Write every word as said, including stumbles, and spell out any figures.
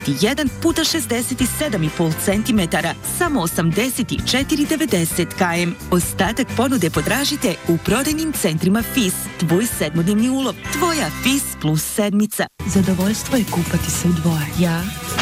jedan puta šezdeset sedam i pol centimetara, samo osamdeset četiri devedeset kilometara. Ostatak ponude potražite u prodajnim centrima F I S. Tvoj sedmodnevni ulov, tvoja F I S plus sedmica. Zadovoljstvo je kupati se u dvoje. Ja